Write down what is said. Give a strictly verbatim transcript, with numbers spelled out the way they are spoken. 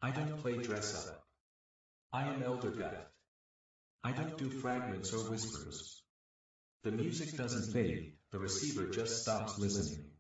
I don't play dress up. I am Elder God. I don't do fragments or whispers. The music doesn't fade, the receiver just stops listening.